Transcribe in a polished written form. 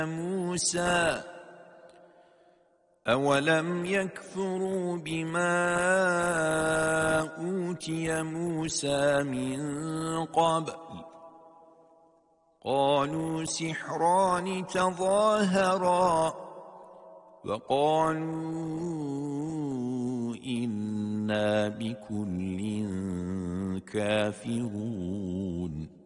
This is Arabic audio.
موسى أولم يكفروا بما أوتي موسى من قبل قالوا سحران تظاهرا وقالوا إنا بكل كافرون